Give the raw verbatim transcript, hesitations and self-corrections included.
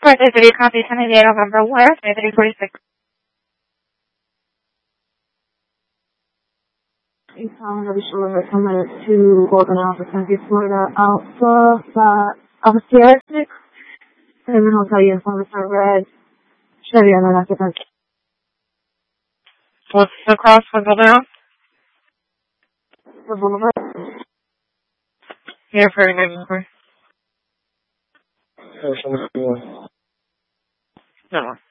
First is video copy ten eight November West, three forty-six. Isang Reservoir Summit to Golden Alpha, Central Florida, Alpha, uh, Alpha Sierra six, seven Hotel Uniform, Red, Chevy on the left. What's the cross for Golden Alpha? The Boulevard. Here for the inquiry. There's somebody. No.